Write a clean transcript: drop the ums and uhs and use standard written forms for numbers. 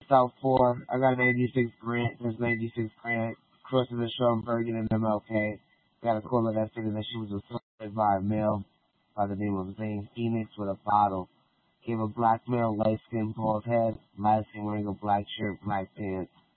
South 4. I got an 86 Grant. There's an 86 Grant. Crossing the Sean Bergen and MLK. Got a caller that stated that she was assaulted by a male by the name of Zane Phoenix with a bottle. Gave a black male, light skin, bald head, last seen wearing a black shirt, black pants.